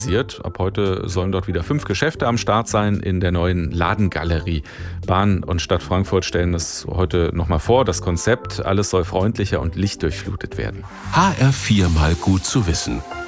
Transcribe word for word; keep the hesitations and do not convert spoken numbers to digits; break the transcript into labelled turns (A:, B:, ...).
A: Ab heute sollen dort wieder fünf Geschäfte am Start sein in der neuen Ladengalerie. Bahn und Stadt Frankfurt stellen es heute nochmal vor, das Konzept. Alles soll freundlicher und lichtdurchflutet werden.
B: H R vier mal gut zu wissen.